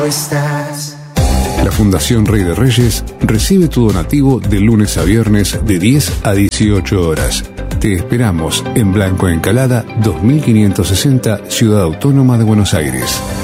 estás. La Fundación Rey de Reyes recibe tu donativo de lunes a viernes de 10 a 18 horas. Te esperamos en Blanco Encalada 2560, Ciudad Autónoma de Buenos Aires.